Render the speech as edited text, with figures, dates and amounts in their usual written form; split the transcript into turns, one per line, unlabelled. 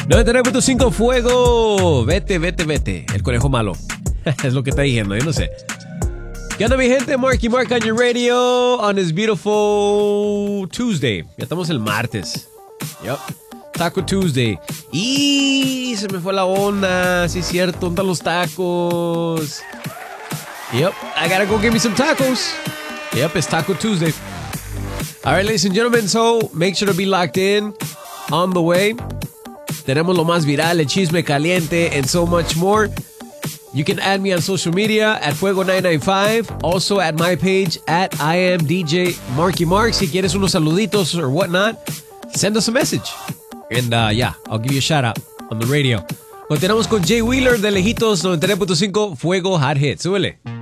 99.5 Fuego. Vete. El conejo malo. Es lo que está diciendo, yo no sé. ¿Qué onda, mi gente? Marky Mark on your radio on this beautiful Tuesday. Ya estamos el martes. Yep. Taco Tuesday. Y se me fue la onda. Sí, es cierto. ¿Dónde están los tacos? Yep. I gotta go get me some tacos. Yep, it's Taco Tuesday. All right, ladies and gentlemen. So, make sure to be locked in. On the way. Tenemos lo más viral, el chisme caliente, and so much more. You can add me on social media at Fuego995. Also at my page at I am DJ Marky Mark. Si quieres unos saluditos or whatnot, send us a message. And yeah, I'll give you a shout out on the radio. Continuamos con Jay Wheeler de Lejitos 93.5 Fuego Hot Hits. Súbele.